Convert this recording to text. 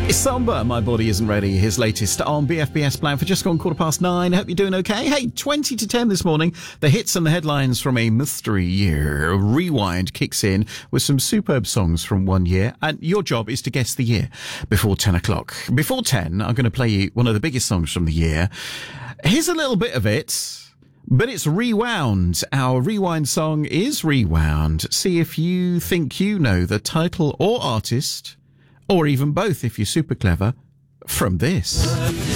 It's Samba, My Body Isn't Ready, his latest on BFBS Plan for just gone 9:15. Hope you're doing okay. Hey, 20 to 10 this morning. The hits and the headlines from a mystery year. Rewind kicks in with some superb songs from one year, and your job is to guess the year before 10 o'clock. Before 10, I'm going to play you one of the biggest songs from the year. Here's a little bit of it. But it's Rewound. Our Rewind song is Rewound. See if you think you know the title or artist, or even both if you're super clever, from this.